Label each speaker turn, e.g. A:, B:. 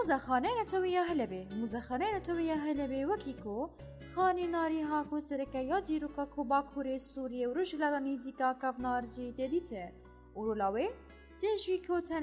A: موزەخانە نەتەوەیە هەلەبێ موزەخانە نەتەوەیە هەلەبێ وەکیکۆ خانی ناری هاکۆ سەرەکە یا دیروکە کۆ باکوورێ سووریە و ڕژ لە نزیکا کەڤنارجی تێدیتە ئورولاوێ تێژی کۆتەنە